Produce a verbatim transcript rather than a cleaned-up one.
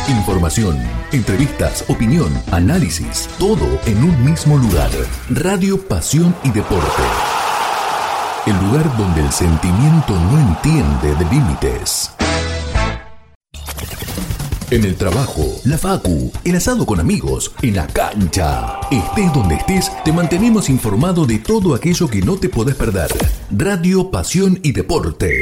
Información, entrevistas, opinión, análisis, todo en un mismo lugar. Radio Pasión y Deporte. El lugar donde el sentimiento no entiende de límites. En el trabajo, la facu, el asado con amigos, en la cancha. Estés donde estés, te mantenemos informado de todo aquello que no te podés perder. Radio Pasión y Deporte.